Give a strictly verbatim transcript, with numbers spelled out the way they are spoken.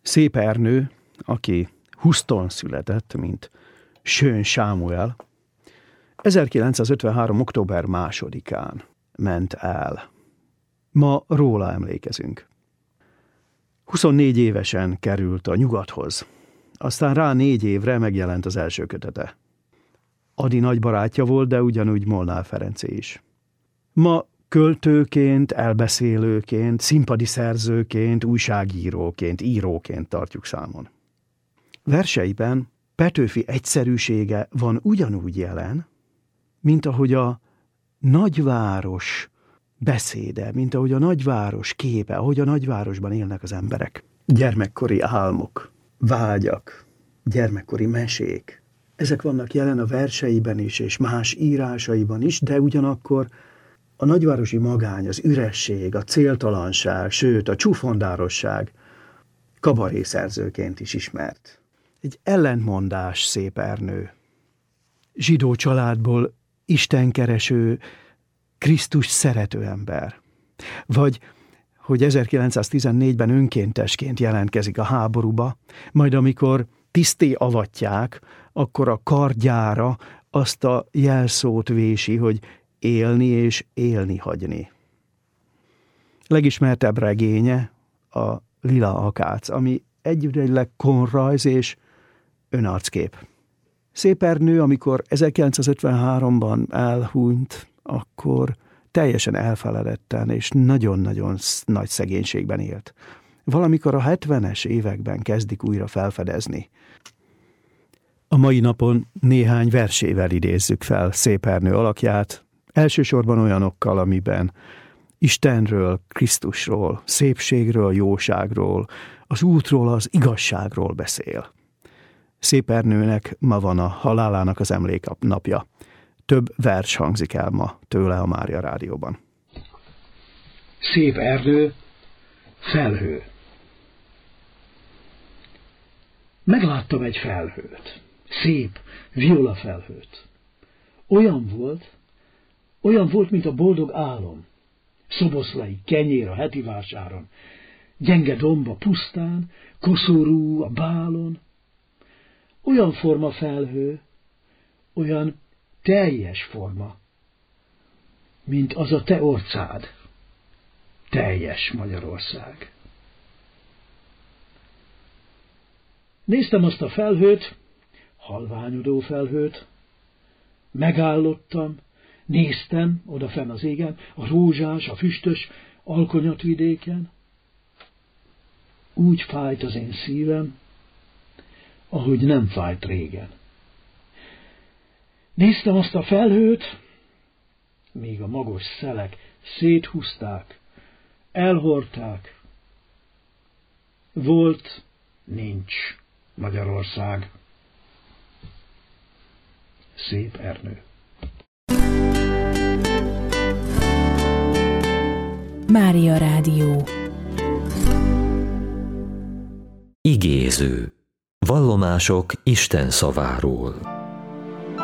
Szép Ernő, aki Houston született, mint Schön Sámuel, ezerkilencszázötvenhárom. október másodikán ment el. Ma róla emlékezünk. huszonnégy évesen került a nyugathoz, aztán rá négy évre megjelent az első kötete. Ady nagy barátja volt, de ugyanúgy Molnár Ferencé is. Ma költőként, elbeszélőként, színpadi szerzőként, újságíróként, íróként tartjuk számon. Verseiben Petőfi egyszerűsége van ugyanúgy jelen, mint ahogy a nagyváros beszéde, mint ahogy a nagyváros képe, ahogy a nagyvárosban élnek az emberek. Gyermekkori álmok, vágyak, gyermekkori mesék. Ezek vannak jelen a verseiben is, és más írásaiban is, de ugyanakkor a nagyvárosi magány, az üresség, a céltalanság, sőt a csúfondárosság kabarészerzőként is ismert. Egy ellentmondás Szép Ernő. Zsidó családból istenkereső, Krisztus szerető ember. Vagy, hogy ezerkilencszáztizennégyben önkéntesként jelentkezik a háborúba, majd amikor tiszté avatják, akkor a kardjára azt a jelszót vési, hogy élni és élni hagyni. Legismertebb regénye a Lila akác, ami egyidejűleg konrajz és önarckép. Szép Ernő, amikor ezerkilencszázötvenháromban elhunyt, akkor teljesen elfeledetten és nagyon-nagyon nagy szegénységben élt. Valamikor a hetvenes években kezdik újra felfedezni. A mai napon néhány versével idézzük fel Szép Ernő alakját, elsősorban olyanokkal, amiben Istenről, Krisztusról, szépségről, jóságról, az útról, az igazságról beszél. Szép Ernőnek ma van a halálának az emléknapja. Több vers hangzik el ma tőle a Mária Rádióban. Szép Ernő, felhő. Megláttam egy felhőt, szép, viola felhőt. Olyan volt, olyan volt, mint a boldog álom. Szoboszlai kenyér a heti vásáron, gyenge domb a pusztán, koszorú a bálon. Olyan forma felhő, olyan teljes forma, mint az a te orcád, teljes Magyarország. Néztem azt a felhőt, halványodó felhőt, megállottam, néztem odafenn az égen, a rózsás, a füstös alkonyatvidéken. Úgy fájt az én szívem, ahogy nem fájt régen. Néztem azt a felhőt, míg a magos szelek széthúzták, elhordták. Volt, nincs Magyarország. Szép Ernő. Mária Rádió. Igéző. Vallomások Isten szaváról.